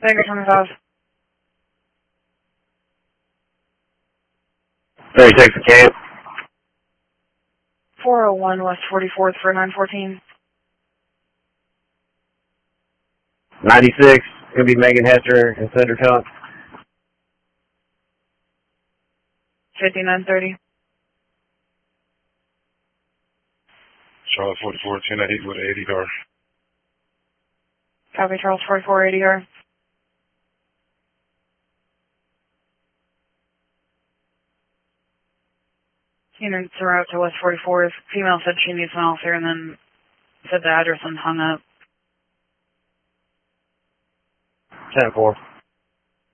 Tiger 25. 36 camp. 401 West 44th for 914. 96, gonna be Megan Hester and Cinder Tuck. 5930. Charlotte 44, 10-8 with an 80 car. Copy, Charles 4480 R. Units are out to West 44th. Female said she needs an officer and then said the address and hung up. 10-4.